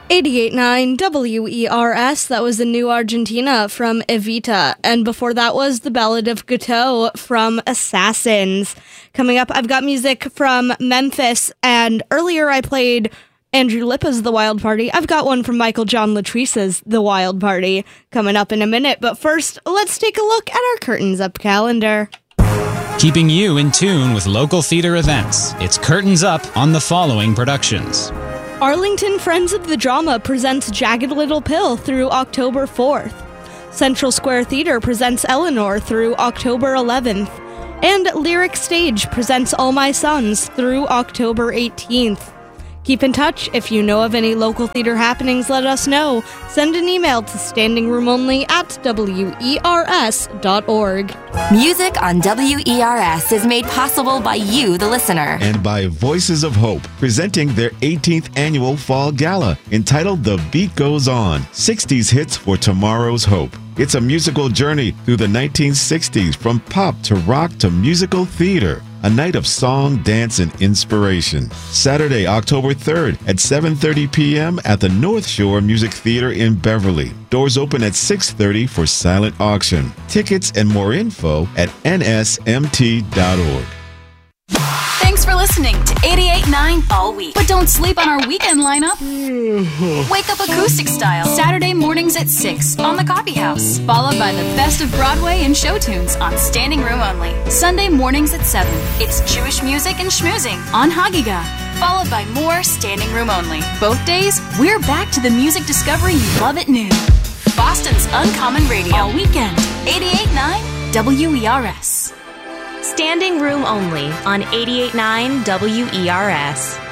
88.9 WERS, that was the New Argentina from Evita. And before that was the Ballad of Gateau from Assassins. Coming up, I've got music from Memphis, and earlier I played Andrew Lippa's The Wild Party. I've got one from Michael John Latrice's The Wild Party coming up in a minute. But first, let's take a look at our Curtains Up calendar. Keeping you in tune with local theater events, it's Curtains Up on the following productions. Arlington Friends of the Drama presents Jagged Little Pill through October 4th. Central Square Theater presents Eleanor through October 11th. And Lyric Stage presents All My Sons through October 18th. Keep in touch. If you know of any local theater happenings, let us know. Send an email to standingroomonly@wers.org. Music on WERS is made possible by you, the listener. And by Voices of Hope, presenting their 18th annual Fall Gala, entitled The Beat Goes On, 60s Hits for Tomorrow's Hope. It's a musical journey through the 1960s, from pop to rock to musical theater. A night of song, dance, and inspiration. Saturday, October 3rd at 7:30 p.m. at the North Shore Music Theater in Beverly. Doors open at 6:30 for silent auction. Tickets and more info at nsmt.org. Thanks for listening to 88.9 all week. But don't sleep on our weekend lineup. Wake up acoustic style Saturday mornings at 6 on the Coffee House, followed by the best of Broadway and show tunes on Standing Room Only. Sunday mornings at 7, it's Jewish music and schmoozing on Hagiga, followed by more Standing Room Only. Both days, we're back to the music discovery you love at noon. Boston's Uncommon Radio all weekend. 88.9 WERS. Standing Room Only on 88.9 WERS.